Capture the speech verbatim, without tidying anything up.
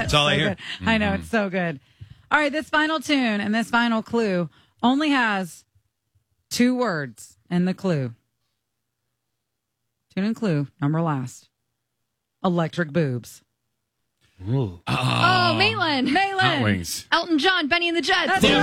That's all so I hear. Good. Mm-hmm. I know, it's so good. All right, this final tune and this final clue only has two words in the clue. Tune and clue, number last. Electric boobs. Ooh. Oh, Maitland. Maitland. Hot Wings. Elton John, Benny and the Jets. That's